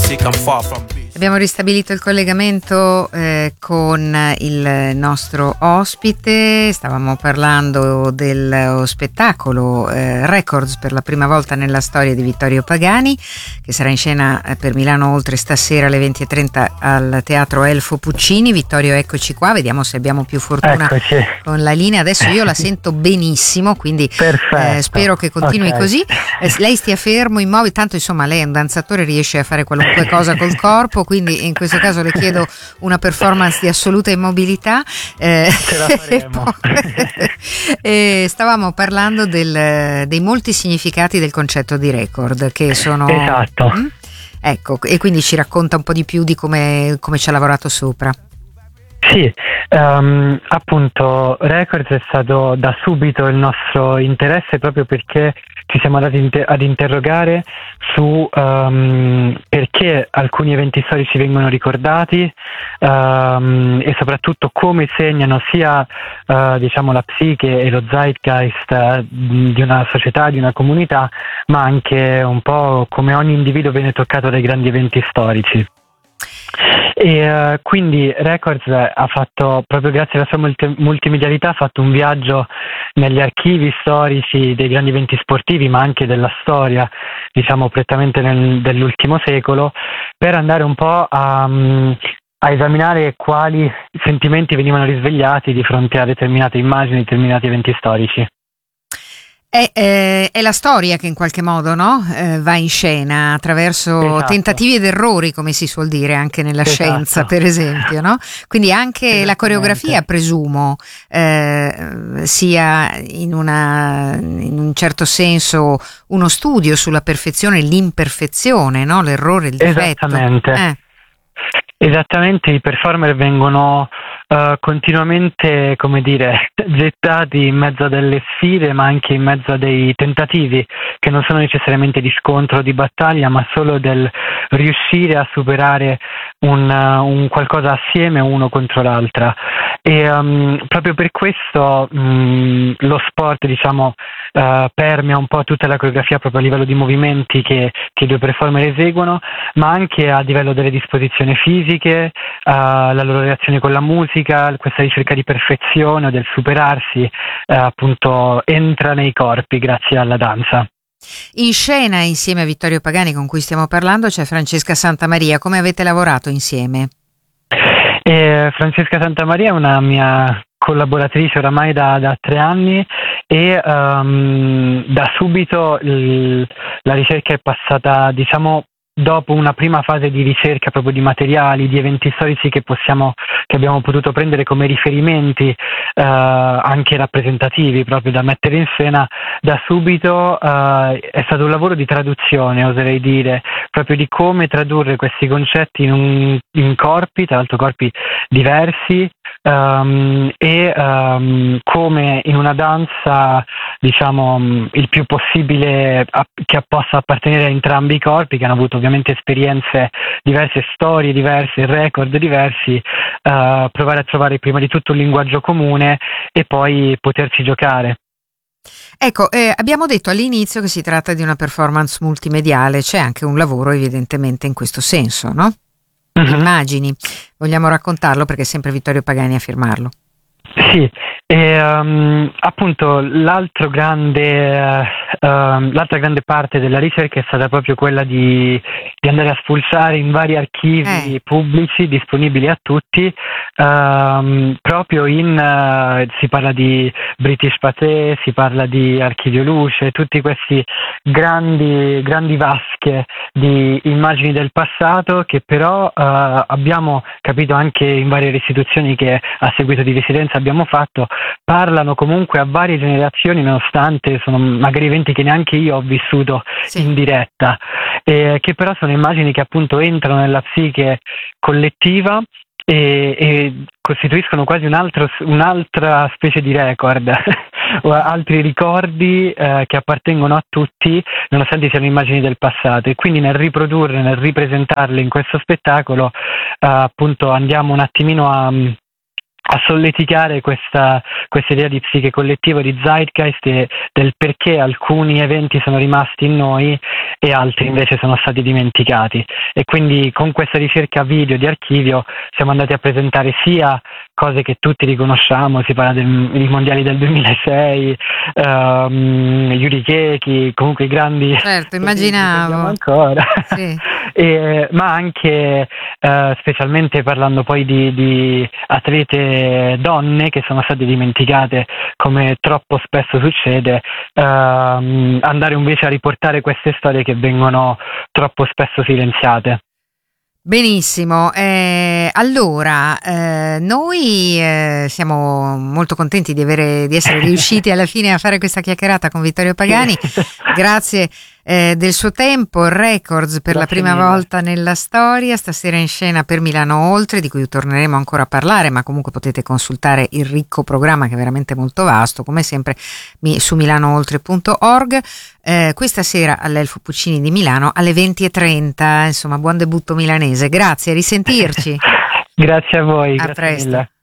sick, I'm far from peace. Abbiamo ristabilito il collegamento con il nostro ospite. Stavamo parlando del spettacolo Records, per la prima volta nella storia di Vittorio Pagani, che sarà in scena per Milano Oltre stasera alle 20:30 al Teatro Elfo Puccini. Vittorio, eccoci qua, vediamo se abbiamo più fortuna con la linea. Adesso io la sento benissimo, quindi spero che continui così. Lei stia fermo, immobile, tanto insomma lei è un danzatore, riesce a fare qualunque cosa col corpo, quindi in questo caso le chiedo una performance di assoluta immobilità. Ce la faremo. Stavamo parlando dei molti significati del concetto di record, che sono... Esatto. Ecco, e quindi ci racconta un po' di più di come ci ha lavorato sopra. Sì, appunto Records è stato da subito il nostro interesse, proprio perché ci siamo andati ad interrogare su perché alcuni eventi storici vengono ricordati e soprattutto come segnano sia diciamo la psiche e lo zeitgeist di una società, di una comunità, ma anche un po' come ogni individuo viene toccato dai grandi eventi storici. E quindi Records ha fatto, proprio grazie alla sua multimedialità, ha fatto un viaggio negli archivi storici dei grandi eventi sportivi, ma anche della storia, diciamo prettamente dell'ultimo secolo, per andare un po' a esaminare quali sentimenti venivano risvegliati di fronte a determinate immagini, determinati eventi storici. È la storia che in qualche modo, no? Va in scena attraverso tentativi ed errori, come si suol dire anche nella scienza, per esempio, no? Quindi anche la coreografia, presumo, sia in un certo senso uno studio sulla perfezione, l'imperfezione, no? L'errore, il difetto. Esattamente, i performer vengono continuamente, come dire, gettati in mezzo a delle sfide, ma anche in mezzo a dei tentativi che non sono necessariamente di scontro o di battaglia, ma solo del riuscire a superare un qualcosa assieme, uno contro l'altra. E proprio per questo lo sport, diciamo, permea un po' tutta la coreografia proprio a livello di movimenti che i due performer eseguono, ma anche a livello delle disposizioni fisiche, la loro reazione con la musica, questa ricerca di perfezione o del superarsi, appunto entra nei corpi grazie alla danza. In scena, insieme a Vittorio Pagani, con cui stiamo parlando, c'è Francesca Santamaria. Come avete lavorato insieme? Francesca Santamaria è una mia collaboratrice oramai da 3 anni e da subito la ricerca è passata, diciamo, dopo una prima fase di ricerca proprio di materiali, di eventi storici che abbiamo potuto prendere come riferimenti anche rappresentativi, proprio da mettere in scena, da subito è stato un lavoro di traduzione, oserei dire, proprio di come tradurre questi concetti in corpi, tra l'altro corpi diversi, e come in una danza, diciamo, il più possibile che possa appartenere a entrambi i corpi, che hanno avuto ovviamente esperienze diverse, storie diverse, record diversi, provare a trovare prima di tutto un linguaggio comune e poi poterci giocare. Ecco, abbiamo detto all'inizio che si tratta di una performance multimediale, c'è anche un lavoro evidentemente in questo senso, no? Immagini, vogliamo raccontarlo perché è sempre Vittorio Pagani a firmarlo. Sì, appunto l'altra grande parte della ricerca è stata proprio quella di andare a spulciare in vari archivi pubblici disponibili a tutti, proprio si parla di British Pathé, si parla di Archivio Luce, tutti questi grandi vasche di immagini del passato che però abbiamo capito anche in varie restituzioni che a seguito di residenza abbiamo fatto, parlano comunque a varie generazioni, nonostante sono magari eventi che neanche io ho vissuto in diretta, che però sono immagini che appunto entrano nella psiche collettiva e costituiscono quasi un'altra specie di record o altri ricordi che appartengono a tutti, nonostante siano immagini del passato, e quindi nel riprodurre, nel ripresentarle in questo spettacolo appunto andiamo un attimino a solleticare questa idea di psiche collettiva, di zeitgeist, e del perché alcuni eventi sono rimasti in noi e altri invece sono stati dimenticati. E quindi con questa ricerca video di archivio siamo andati a presentare sia cose che tutti riconosciamo, si parla dei mondiali del 2006, Yuri Keki, comunque i grandi, certo, immaginavo ancora. sì. Ma anche specialmente parlando poi di atlete donne che sono state dimenticate, come troppo spesso succede, andare invece a riportare queste storie che vengono troppo spesso silenziate. Benissimo, allora noi siamo molto contenti di essere riusciti alla fine a fare questa chiacchierata con Vittorio Pagani. Grazie del suo tempo. Records per la prima volta nella storia, stasera in scena per Milano Oltre, di cui torneremo ancora a parlare, ma comunque potete consultare il ricco programma che è veramente molto vasto, come sempre su milanooltre.org. Questa sera all'Elfo Puccini di Milano alle 20:30, insomma buon debutto milanese. Grazie, a risentirci. Grazie a voi. A presto. Mille.